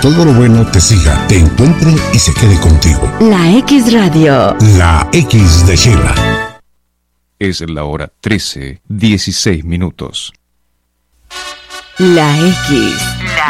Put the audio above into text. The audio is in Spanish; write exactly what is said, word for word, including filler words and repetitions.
todo lo bueno te siga, te encuentre y se quede contigo. La X Radio. La X de Sheila. Es la hora trece, dieciséis minutos. La X.